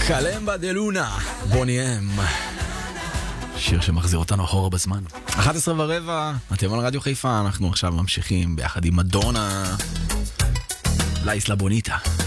קלמבה דה לונה, בוני אם. שיר שמחזיר אותנו אחורה בזמן. 11:15, אתם על רדיו חיפה, אנחנו עכשיו ממשיכים ביחד עם מדונה. לה איסלה בוניטה.